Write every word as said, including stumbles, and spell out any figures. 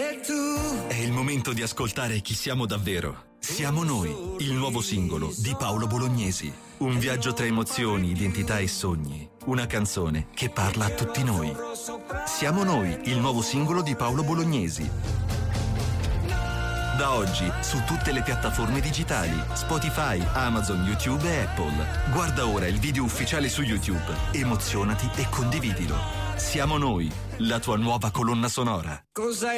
È il momento di ascoltare chi siamo davvero. Siamo noi, il nuovo singolo di Paolo Bolognesi. Un viaggio tra emozioni, identità e sogni. Una canzone che parla a tutti noi. Siamo noi, il nuovo singolo di Paolo Bolognesi. Da oggi su tutte le piattaforme digitali, Spotify, Amazon, YouTube e Apple. Guarda ora il video ufficiale su YouTube, emozionati e condividilo. Siamo noi, la tua nuova colonna sonora. Cos'hai